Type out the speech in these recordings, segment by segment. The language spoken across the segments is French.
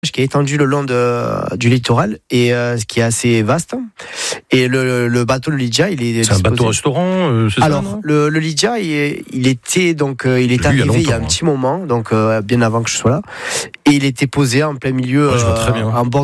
qui est étendu le long du littoral et ce qui est assez vaste. Et le bateau, le Lydia, il est c'est un bateau-restaurant, c'est alors, ça, le Lydia, il est arrivé il y a un petit moment, donc bien avant que je sois là. Et il était posé en plein milieu, en bord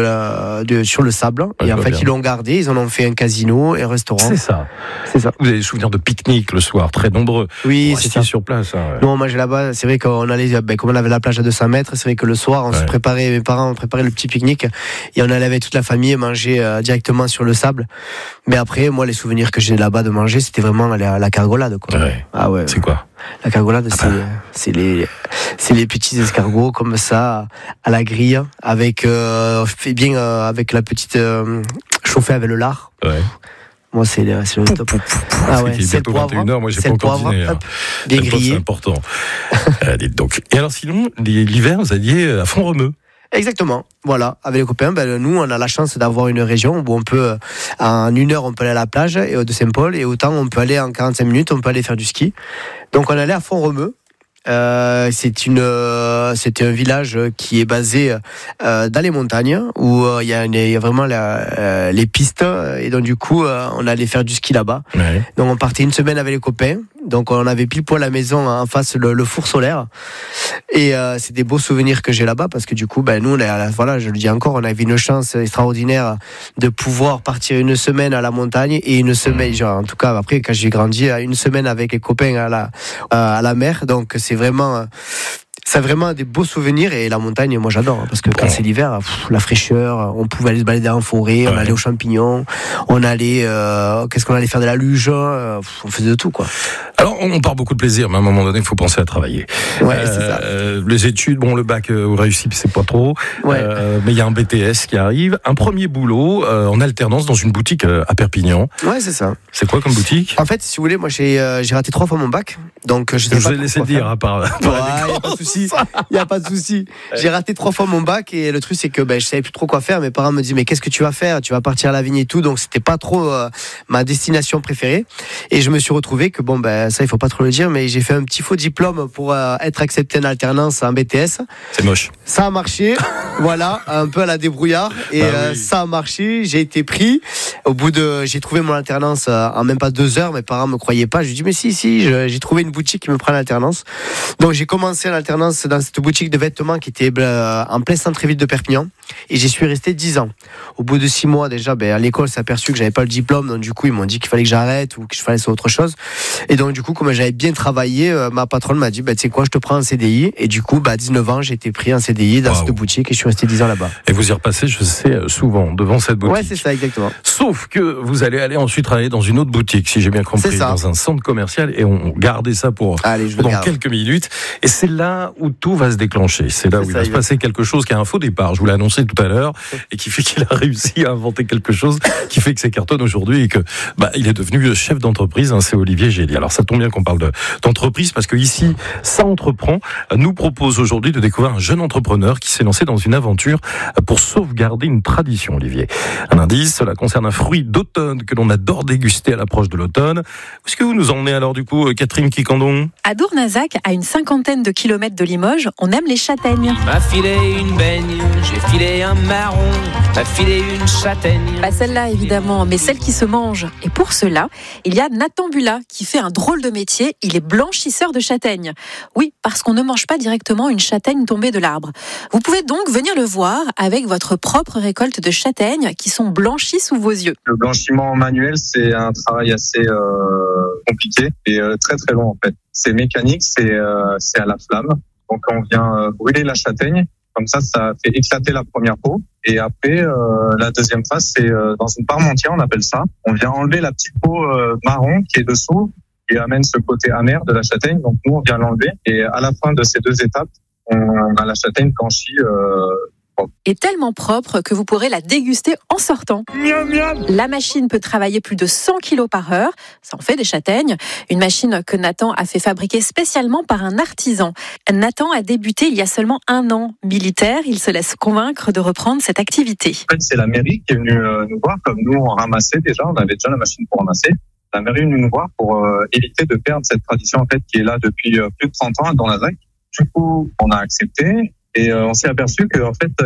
sur le sable. Ouais, et en fait, ils l'ont gardé, ils en ont fait un casino et un restaurant. C'est ça. Vous avez des souvenirs de pique-nique le soir, très nombreux. Oui, c'est ça. Sur place. Hein, ouais. Nous, on mangeait là-bas. C'est vrai qu'on allait, comme on avait la plage à 200 mètres, c'est vrai que le soir, on se préparait, mes parents ont préparé le petit pique-nique et on allait avec toute la famille manger directement sur le sable. Mais après, moi, les souvenirs que j'ai là-bas de manger, c'était vraiment la cargolade, quoi. Ouais. Ah ouais. C'est quoi? La cargolade, c'est les petits escargots comme ça à la grille avec fait bien avec la petite chauffée avec le lard. Ouais. Moi, c'est le top. Ah ouais, c'est bientôt 21h, moi j'ai pas encore dîné. Bien grillé. C'est important. Dites donc. Et alors sinon, l'hiver, vous alliez à Font-Romeu. Exactement, voilà, avec les copains, nous on a la chance d'avoir une région où on peut, en 1 heure on peut aller à la plage de Saint-Paul, et autant on peut aller en 45 minutes, on peut aller faire du ski. Donc on allait à Font-Romeu. C'est un village qui est basé dans les montagnes où il y a vraiment les pistes, et donc du coup on allait faire du ski là-bas. Ouais. Donc on partait 1 semaine avec les copains, donc on avait pile poil à la maison en face le four solaire, et c'est des beaux souvenirs que j'ai là-bas, parce que du coup nous voilà, je le dis encore, on avait une chance extraordinaire de pouvoir partir 1 semaine à la montagne et 1 semaine, en tout cas après quand j'ai grandi, 1 semaine avec les copains à la mer. Donc c'est vraiment des beaux souvenirs, et la montagne, moi j'adore, parce que quand c'est l'hiver, la fraîcheur, on pouvait aller se balader en forêt, on allait aux champignons, on allait qu'est-ce qu'on allait faire de la luge, on faisait de tout, quoi. Alors on part beaucoup de plaisir, mais à un moment donné il faut penser à travailler. Ouais, c'est ça. Les études, le bac vous réussit, c'est pas trop. Ouais. Mais il y a un BTS qui arrive, un premier boulot en alternance dans une boutique à Perpignan. Ouais, c'est ça. C'est quoi comme boutique? En fait, si vous voulez, moi j'ai raté 3 fois mon bac, donc je vous ai laissé dire à part. Il n'y a pas de souci. J'ai raté 3 fois mon bac, et le truc c'est que je savais plus trop quoi faire. Mes parents me disaient mais qu'est-ce que tu vas faire? Tu vas partir à la vigne et tout, donc c'était pas trop ma destination préférée. Et je me suis retrouvé que ça il faut pas trop le dire, mais j'ai fait un petit faux diplôme pour être accepté en alternance en BTS. C'est moche. Ça a marché, voilà, un peu à la débrouillard, et ça a marché. J'ai été pris. J'ai trouvé mon alternance en même pas 2 heures. Mes parents me croyaient pas. Je lui ai dit mais si, j'ai trouvé une boutique qui me prend l'alternance. Donc j'ai commencé l'alternance dans cette boutique de vêtements qui était en plein centre-ville de Perpignan, et j'y suis resté 10 ans. Au bout de 6 mois déjà, à l'école s'est aperçu que j'avais pas le diplôme, donc du coup ils m'ont dit qu'il fallait que j'arrête ou que je fasse autre chose. Et donc du coup, comme j'avais bien travaillé, ma patronne m'a dit tu sais quoi, je te prends en CDI. Et du coup à 19 ans j'ai été pris en CDI dans cette boutique, et je suis resté 10 ans là-bas. Et vous y repassez, je sais, souvent devant cette boutique. Ouais, c'est ça, exactement. Sauf que vous allez aller ensuite travailler dans une autre boutique, si j'ai bien compris, dans un centre commercial, et on gardait ça pendant quelques minutes. Et c'est là où tout va se déclencher. C'est là où il va se passer quelque chose qui a un faux départ. Je vous l'ai annoncé tout à l'heure, et qui fait qu'il a réussi à inventer quelque chose qui fait que c'est cartonne aujourd'hui, et que il est devenu chef d'entreprise. C'est Olivier Gély. Alors ça tombe bien qu'on parle d'entreprise, parce que ici, Ça entreprend nous propose aujourd'hui de découvrir un jeune entrepreneur qui s'est lancé dans une aventure pour sauvegarder une tradition. Olivier, un indice, cela concerne un fruit d'automne que l'on adore déguster à l'approche de l'automne. Où est-ce que vous nous emmenez alors du coup, Catherine Kikandon? À Dournazac, à une 50aine de kilomètres de Limoges, on aime les châtaignes. M'a filé une baigne, j'ai filé un marron, m'a filé une châtaigne. Pas celle-là évidemment, mais celle qui se mange. Et pour cela, il y a Nathan Bula qui fait un drôle de métier. Il est blanchisseur de châtaignes. Oui, parce qu'on ne mange pas directement une châtaigne tombée de l'arbre. Vous pouvez donc venir le voir avec votre propre récolte de châtaignes qui sont blanchies sous vos yeux. Le blanchiment manuel, c'est un travail assez compliqué et très très long en fait. C'est mécanique, c'est à la flamme. Donc on vient brûler la châtaigne. Comme ça fait éclater la première peau. Et après, la deuxième phase, c'est dans une parmentière, on appelle ça. On vient enlever la petite peau marron qui est dessous et amène ce côté amer de la châtaigne. Donc nous, on vient l'enlever. Et à la fin de ces 2 étapes, on a la châtaigne blanchie propre. Et tellement propre que vous pourrez la déguster en sortant. Miam, miam. La machine peut travailler plus de 100 kg par heure. Ça en fait des châtaignes. Une machine que Nathan a fait fabriquer spécialement par un artisan. Nathan a débuté il y a seulement 1 an. Militaire, il se laisse convaincre de reprendre cette activité. En fait, c'est la mairie qui est venue nous voir. Comme nous, on ramassait déjà. On avait déjà la machine pour ramasser. La mairie est venue nous voir pour éviter de perdre cette tradition en fait qui est là depuis plus de 30 ans dans la ZAC. Du coup, on a accepté et on s'est aperçu que en fait